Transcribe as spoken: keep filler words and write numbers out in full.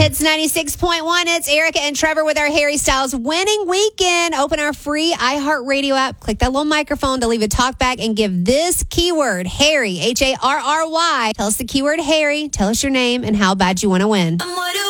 Hits ninety-six point one. It's Erica and Trevor with our Harry Styles winning weekend. Open our free iHeartRadio app. Click that little microphone to leave a talk back and give this keyword, Harry, H A R R Y. Tell us the keyword Harry. Tell us your name and how bad you want to win.